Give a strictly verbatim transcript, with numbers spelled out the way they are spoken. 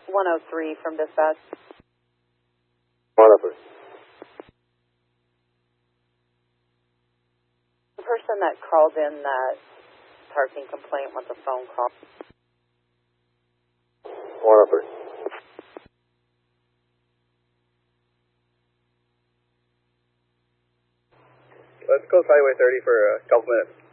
one oh three from dispatch. one oh three. The person that called in that parking complaint wants a phone call. one oh three. Let's go Highway thirty for a couple minutes.